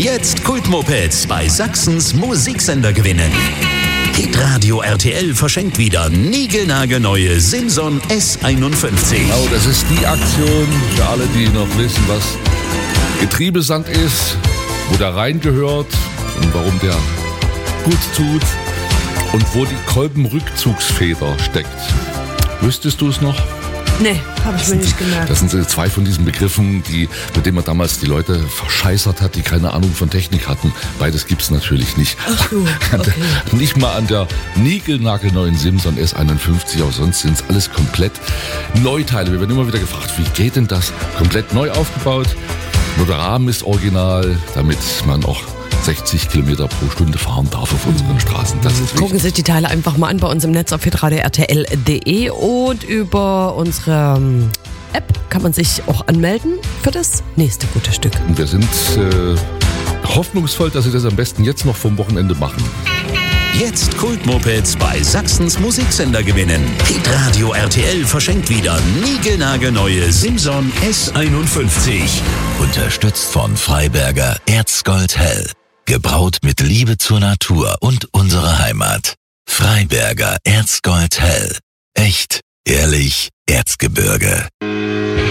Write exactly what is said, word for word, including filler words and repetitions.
Jetzt Kultmopeds bei Sachsens Musiksender gewinnen. Hitradio R T L verschenkt wieder niegelnagelneue Simson S einundfünfzig. Genau, das ist die Aktion für alle, die noch wissen, was Getriebesand ist, wo der reingehört und warum der gut tut und wo die Kolbenrückzugsfeder steckt. Wüsstest du es noch? Nee, habe ich mir nicht gemerkt. Das sind so zwei von diesen Begriffen, die, mit denen man damals die Leute verscheißert hat, die keine Ahnung von Technik hatten. Beides gibt's natürlich nicht. Ach so, okay. Nicht mal an der niegelnagelneuen Simson S einundfünfzig, auch sonst sind es alles komplett Neuteile. Wir werden immer wieder gefragt, wie geht denn das? Komplett neu aufgebaut. Nur der Rahmen ist original, damit man auch sechzig Kilometer pro Stunde fahren darf auf unseren Straßen. Das ist Gucken sich die Teile einfach mal an bei uns im Netz auf hitradio R T L punkt de und über unsere ähm, App kann man sich auch anmelden für das nächste gute Stück. Und wir sind äh, hoffnungsvoll, dass Sie das am besten jetzt noch vom Wochenende machen. Jetzt Kultmopeds bei Sachsens Musiksender gewinnen. Hitradio R T L verschenkt wieder niegelnagelneue Simson S einundfünfzig. Unterstützt von Freiberger Erzgold Hell. Gebraut mit Liebe zur Natur und unserer Heimat. Freiberger Erzgold Hell. Echt, ehrlich, Erzgebirge.